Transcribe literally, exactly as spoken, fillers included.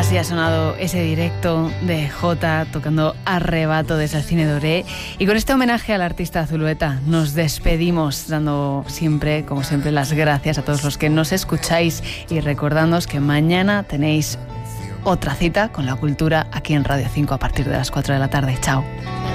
Así ha sonado ese directo de Jota tocando Arrebato desde el Cine Doré. Y con este homenaje al artista Zulueta nos despedimos, dando siempre, como siempre, las gracias a todos los que nos escucháis y recordándoos que mañana tenéis otra cita con la cultura aquí en Radio cinco a partir de las cuatro de la tarde. Chao.